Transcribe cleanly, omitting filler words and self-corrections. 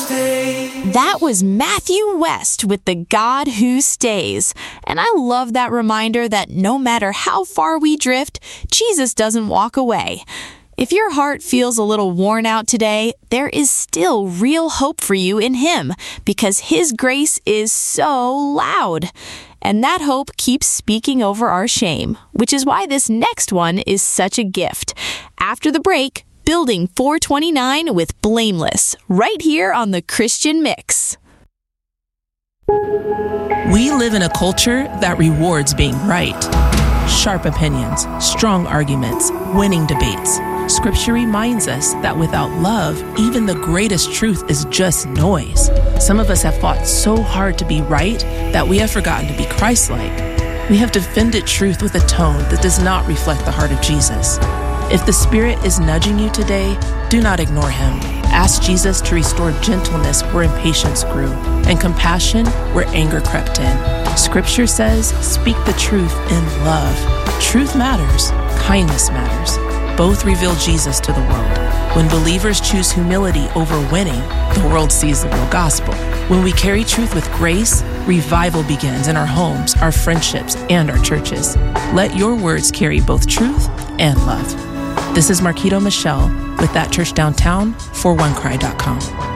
stays. That was Matthew West with The God Who Stays. And I love that reminder that no matter how far we drift, Jesus doesn't walk away. If your heart feels a little worn out today, there is still real hope for you in Him because His grace is so loud. And that hope keeps speaking over our shame, which is why this next one is such a gift. After the break, Building 429 with Blameless, right here on the Christian Mix. We live in a culture that rewards being right. Sharp opinions, strong arguments, winning debates. Scripture reminds us that without love, even the greatest truth is just noise. Some of us have fought so hard to be right that we have forgotten to be Christ-like. We have defended truth with a tone that does not reflect the heart of Jesus. If the Spirit is nudging you today, do not ignore Him. Ask Jesus to restore gentleness where impatience grew and compassion where anger crept in. Scripture says, speak the truth in love. Truth matters. Kindness matters. Both reveal Jesus to the world. When believers choose humility over winning, the world sees the real gospel. When we carry truth with grace, revival begins in our homes, our friendships, and our churches. Let your words carry both truth and love. This is Marquito Michelle with That Church Downtown for OneCry.com.